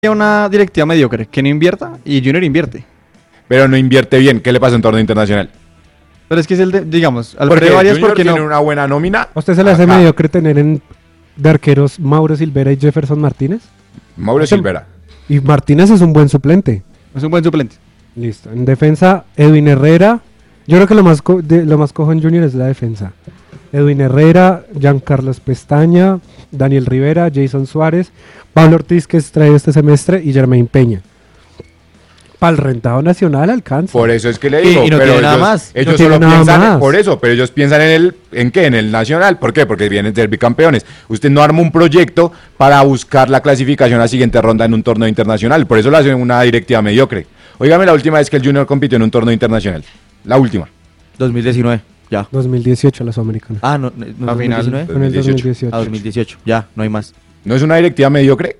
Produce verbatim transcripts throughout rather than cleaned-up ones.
una directiva mediocre que no invierta y Junior invierte. Pero no invierte bien. ¿Qué le pasa a un torneo internacional? Pero es que es el de, digamos, Porque Alfredo Arias Junior porque tiene no. una buena nómina. ¿A usted se le hace Acá. mediocre tener en de arqueros Mauro Silvera y Jefferson Martínez? Mauro Ese- Silvera. Y Martínez es un buen suplente. Es un buen suplente. Listo. En defensa, Edwin Herrera. Yo creo que lo más, co- de, lo más cojo en Junior es la defensa. Edwin Herrera, Giancarlos Pestaña, Daniel Rivera, Jason Suárez, Pablo Ortiz, que es traído este semestre, y Germain Peña. Para el rentado nacional alcanza. Por eso es que le Y- digo. y no pero tiene nada ellos, más. Ellos No tiene solo nada piensan en- más. por eso, pero ellos piensan en el, ¿en qué? En el nacional. ¿Por qué? Porque vienen de ser bicampeones. Usted no arma un proyecto para buscar la clasificación a la siguiente ronda en un torneo internacional. Por eso lo hacen una directiva mediocre. Óigame la última vez que el Junior compitió en un torneo internacional. La última. dos mil diecinueve, ya. dos mil dieciocho la Sudamericana. Ah, no, no, no A final. dos mil diecinueve. Con el dos mil dieciocho. dos mil dieciocho. A dos mil dieciocho, ya, no hay más. ¿No es una directiva mediocre?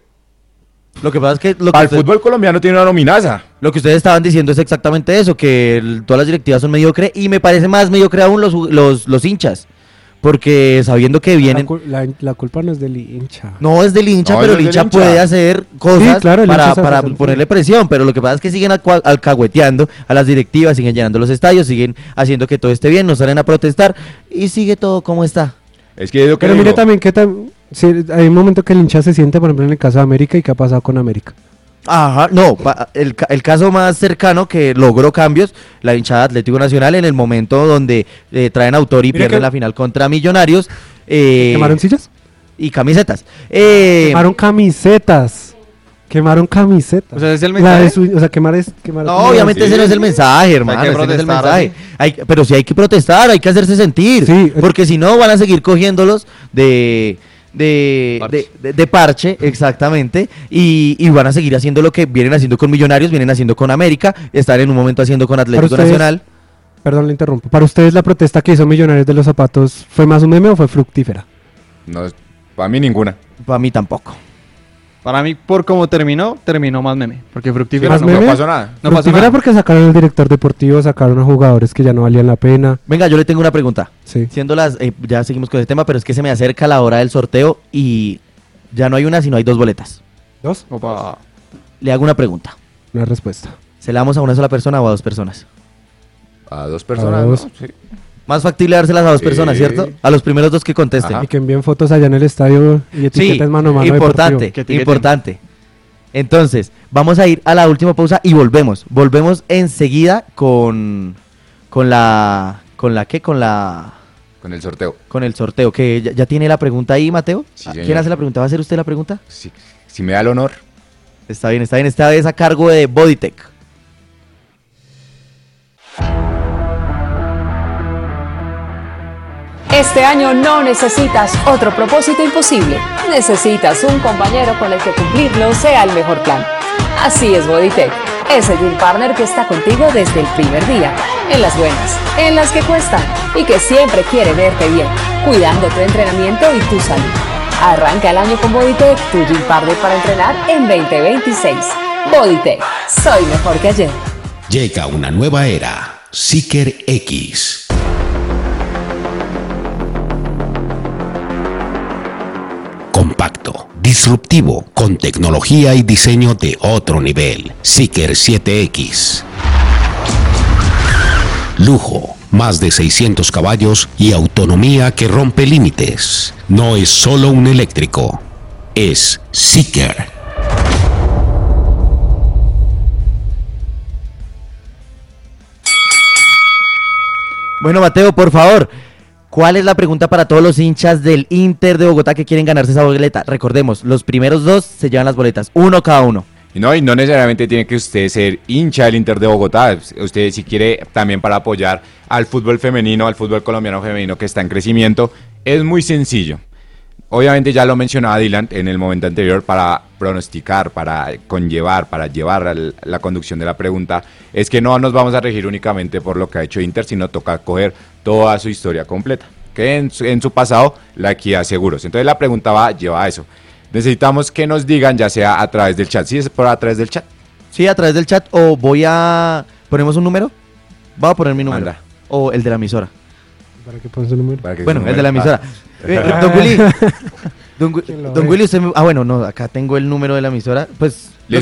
Lo que pasa es que lo que, Al usted- fútbol colombiano tiene una nominaza. lo que ustedes estaban diciendo es exactamente eso, que el- todas las directivas son mediocre y me parece más mediocre aún los, los, los hinchas, porque sabiendo que La, vienen... cul- la- la culpa no es del hincha. No es del hincha, No, pero no el es del hincha hincha. puede hacer cosas Sí, claro, el para, hincha sabe para hacer, ponerle sí. presión, pero lo que pasa es que siguen acua- alcahueteando a las directivas, siguen llenando los estadios, siguen haciendo que todo esté bien, no salen a protestar y sigue todo como está. Es que yo que Pero mire digo, también que tam- si hay un momento que el hincha se siente, por ejemplo, en el caso de América, y qué ha pasado con América. Ajá, no, pa- el, ca- el caso más cercano que logró cambios, la hinchada Atlético Nacional en el momento donde eh, traen autor y Mire pierden que- la final contra Millonarios eh, ¿Quemaron sillas? y camisetas. Eh, Quemaron camisetas. Quemaron camisetas. O sea, es el La mensaje. de su- o sea, quemar es... Quemar no, obviamente sí. ese no es el mensaje, hermano, que ese no es el protestar, mensaje. así. Hay, pero sí hay que protestar, hay que hacerse sentir, Sí, es- porque si no van a seguir cogiéndolos de... De Parche. de, de- de parche, exactamente, y, y van a seguir haciendo lo que vienen haciendo con Millonarios, vienen haciendo con América, están en un momento haciendo con Atlético ustedes- Nacional. Perdón, le interrumpo. ¿Para ustedes la protesta que hizo Millonarios de los Zapatos fue más un meme o fue fructífera? no, para mí ninguna. Para mí tampoco. Para mí, por cómo terminó, terminó más meme. Porque fructífero ¿Más no, meme? No pasó nada. no pasó fructífera nada. porque sacaron al director deportivo, sacaron a jugadores que ya no valían la pena. Venga, yo le tengo una pregunta. Sí. Siendo las, eh, ya seguimos con ese tema, pero es que se me acerca la hora del sorteo y ya no hay una, sino hay dos boletas. ¿Dos? Opa. Le hago una pregunta. Una respuesta. ¿Se la damos a una sola persona o a dos personas? A dos personas. A dos. ¿no? Sí. Más factible dárselas a dos Sí. personas, ¿cierto? A los primeros dos que contesten. Ajá. Y que envíen fotos allá en el estadio y Sí, etiquetas mano a mano importante, deportivo. Que etiqueten. importante. Entonces, vamos a ir a la última pausa y volvemos. Volvemos enseguida con con la con la qué, con la Con el sorteo. con el sorteo, que ya, ya tiene la pregunta ahí, Mateo. Sí, ¿Quién señor. hace la pregunta? ¿Va a hacer usted la pregunta? Si, si me da el honor. Está bien, está bien. Esta vez a cargo de Bodytech. Este año no necesitas otro propósito imposible. Necesitas un compañero con el que cumplirlo sea el mejor plan. Así es Bodytech, ese gym partner que está contigo desde el primer día, en las buenas, en las que cuestan y que siempre quiere verte bien, cuidando tu entrenamiento y tu salud. Arranca el año con Bodytech, tu gym partner para entrenar en veinte veintiséis. Bodytech, soy mejor que ayer. Llega una nueva era, Seeker X. Compacto, disruptivo, con tecnología y diseño de otro nivel. Seeker siete X. Lujo, más de seiscientos caballos y autonomía que rompe límites. No es solo un eléctrico, es Seeker. Bueno, Mateo, por favor, ¿cuál es la pregunta para todos los hinchas del Inter de Bogotá que quieren ganarse esa boleta? Recordemos, los primeros dos se llevan las boletas, uno cada uno. Y no, y no necesariamente tiene que usted ser hincha del Inter de Bogotá. Usted si quiere también para apoyar al fútbol femenino, al fútbol colombiano femenino que está en crecimiento, es muy sencillo. Obviamente ya lo mencionaba Dylan en el momento anterior, para pronosticar, para conllevar, para llevar al- la conducción de la pregunta, es que no nos vamos a regir únicamente por lo que ha hecho Inter, sino toca coger toda su historia completa, que en su, en su pasado la equidad seguros. Entonces la pregunta va, lleva a eso. Necesitamos que nos digan, ya sea a través del chat, ¿sí es por a través del chat? Sí, a través del chat, o voy a... ¿Ponemos un número? Voy a poner mi número. Manda. O el de la emisora. ¿Para qué pones el número? Para que Bueno, su el de la número- emisora. Eh, Don Juli, Don, Wi- ¿Quién lo don ve? Willy, usted me- ah, bueno, no, acá tengo el número de la emisora. Pues